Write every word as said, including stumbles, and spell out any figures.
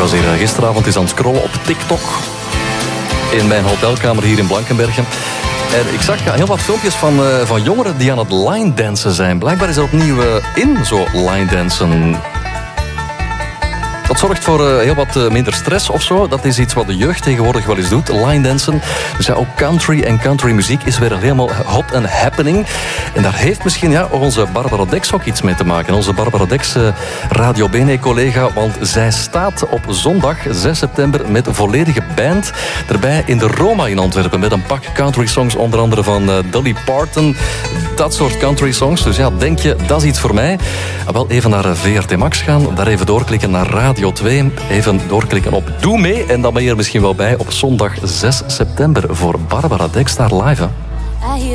was hier gisteravond eens aan het scrollen op TikTok. In mijn hotelkamer hier in Blankenbergen. En ik zag heel wat filmpjes van, uh, van jongeren die aan het line dansen zijn. Blijkbaar is er opnieuw uh, in, zo line dansen. Dat zorgt voor uh, heel wat uh, minder stress of zo. Dat is iets wat de jeugd tegenwoordig wel eens doet, line dansen. Dus ja, ook country en country muziek is weer helemaal hot and happening. En daar heeft misschien ja, onze Barbara Dex ook iets mee te maken. Onze Barbara Dex, uh, Radio Bene-collega, want zij staat op zondag zes september met een volledige band erbij in de Roma in Antwerpen. Met een pak country songs, onder andere van uh, Dolly Parton. Dat soort country songs. Dus ja, denk je, dat is iets voor mij? Wel even naar V R T Max gaan, daar even doorklikken naar Radio twee. Even doorklikken op Doe mee. En dan ben je er misschien wel bij op zondag zes september voor Barbara Dex daar live. Hè?